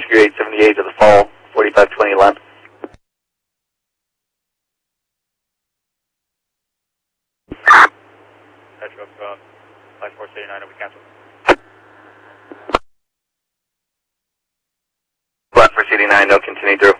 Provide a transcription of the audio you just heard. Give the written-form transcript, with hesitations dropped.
Whiskey 878 to the fall, 4520 left. Metro, Flight 479, over cancel. Flight 479, no, continue through.